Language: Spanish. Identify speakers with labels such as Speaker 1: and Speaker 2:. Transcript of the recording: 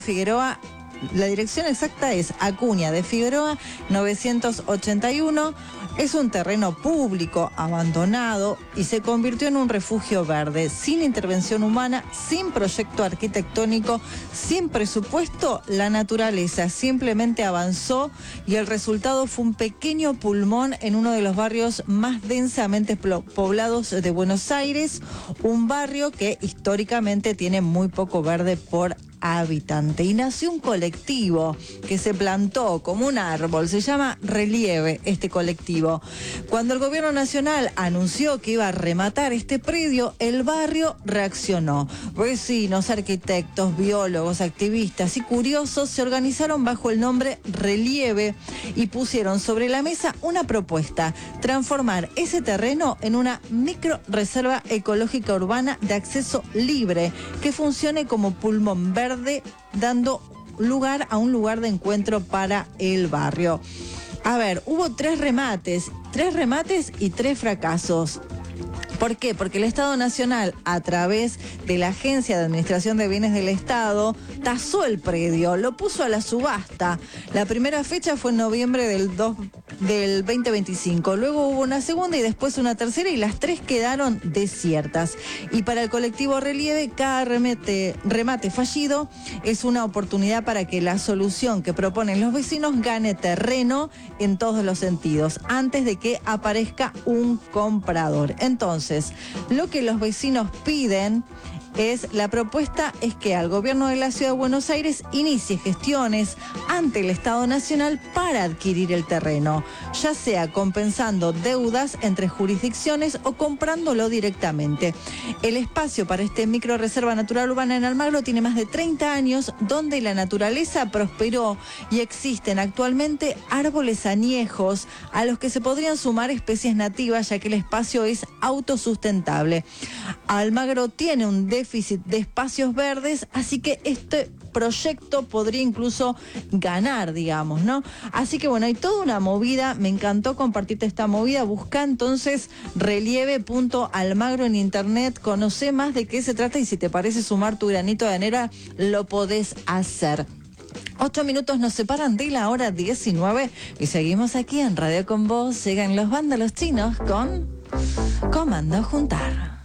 Speaker 1: Figueroa, la dirección exacta es Acuña de Figueroa 981. Es un terreno público abandonado y se convirtió en un refugio verde, sin intervención humana, sin proyecto arquitectónico, sin presupuesto. La naturaleza simplemente avanzó y el resultado fue un pequeño pulmón en uno de los barrios más densamente poblados de Buenos Aires, un barrio que históricamente tiene muy poco verde por habitante. Y nació un colectivo que se plantó como un árbol, se llama Relieve este colectivo. Cuando el gobierno nacional anunció que iba a rematar este predio, el barrio reaccionó. Vecinos, arquitectos, biólogos, activistas y curiosos se organizaron bajo el nombre Relieve y pusieron sobre la mesa una propuesta: transformar ese terreno en una micro reserva ecológica urbana de acceso libre que funcione como pulmón verde, dando lugar a un lugar de encuentro para el barrio. A ver, hubo tres remates y 3 fracasos. ¿Por qué? Porque el Estado Nacional, a través de la Agencia de Administración de Bienes del Estado, tasó el predio, lo puso a la subasta. La primera fecha fue en noviembre del 2025. Luego hubo una segunda y después una tercera, y las 3 quedaron desiertas. Y para el colectivo Relieve, cada remate fallido es una oportunidad para que la solución que proponen los vecinos gane terreno en todos los sentidos, antes de que aparezca un comprador. Entonces, lo que los vecinos piden la propuesta es que al gobierno de la Ciudad de Buenos Aires inicie gestiones ante el Estado Nacional para adquirir el terreno, ya sea compensando deudas entre jurisdicciones o comprándolo directamente. El espacio para este micro reserva natural urbana en Almagro tiene más de 30 años, donde la naturaleza prosperó y existen actualmente árboles añejos a los que se podrían sumar especies nativas, ya que el espacio es autosustentable. Almagro tiene un déficit de espacios verdes, así que este proyecto podría incluso ganar, digamos, ¿no? Así que bueno, hay toda una movida. Me encantó compartirte esta movida. Busca entonces relieve.almagro en internet, conoce más de qué se trata y si te parece sumar tu granito de arena, lo podés hacer. 8 minutos nos separan de la hora 19 y seguimos aquí en Radio Con Vos. Llegan los vándalos chinos con Comando Juntar.